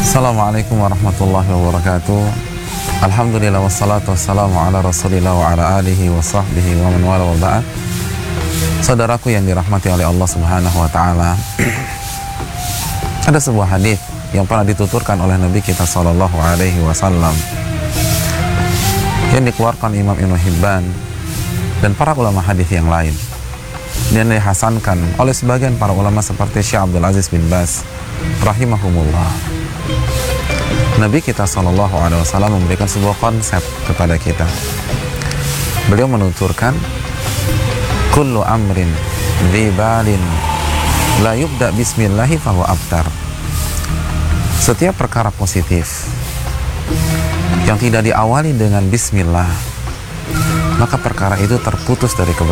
Assalamualaikum warahmatullahi wabarakatuh. Alhamdulillah wassalatu wassalamu ala rasulillah wa ala alihi wa sahbihi wa man wala wa ba'd. Saudaraku yang dirahmati oleh Allah subhanahu wa ta'ala, ada sebuah hadis yang pernah dituturkan oleh Nabi kita sallallahu alaihi wasallam yang dikeluarkan Imam Ibnu Hibban dan para ulama hadis yang lain, dan dihasankan oleh sebagian para ulama seperti Syekh Abdul Aziz bin Baz rahimahumullah. Nabi kita sallallahu alaihi wasallam memberikan sebuah konsep kepada kita. Beliau menuturkan, kullu amrin dzibalin la yubda bismillahi fahuwa abtar. Setiap perkara positif yang tidak diawali dengan bismillah, maka perkara itu terputus dari keberkahan.